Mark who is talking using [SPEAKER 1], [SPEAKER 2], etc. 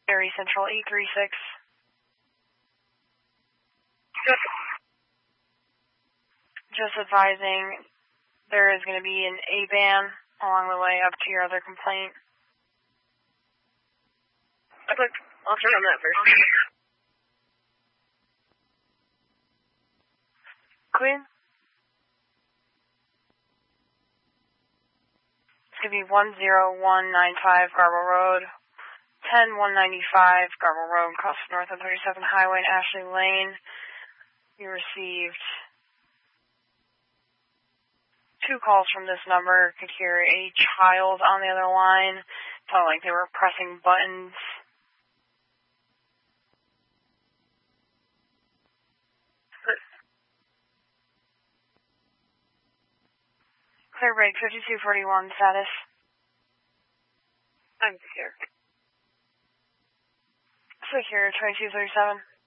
[SPEAKER 1] Area Central 836. Just advising there is going to be an A-ban along the way up to your other complaint.
[SPEAKER 2] Okay, I'll check on that first.
[SPEAKER 1] Queen? It's going to be 10195 Garble Road, 10195 Garble Road, across north of 37 Highway and Ashley Lane. You received 2 calls from this number. Could hear a child on the other line. Felt like they were pressing buttons. Clear break 5241 status.
[SPEAKER 2] I'm secure.
[SPEAKER 1] Secure 2237.